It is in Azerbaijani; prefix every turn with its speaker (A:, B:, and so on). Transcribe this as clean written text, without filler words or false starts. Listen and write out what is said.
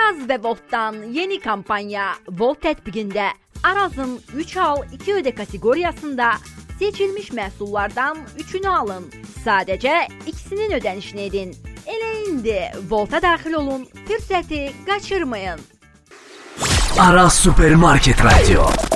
A: Araz və Voltdan yeni kampanya Volt tətbiqində Arazın 3 al 2 ödə kateqoriyasında seçilmiş məhsullardan 3-ünü alın. Sadəcə ikisinin ödənişini edin. Elə indi Volta daxil olun, fürsəti qaçırmayın.
B: Araz Supermarket Radio.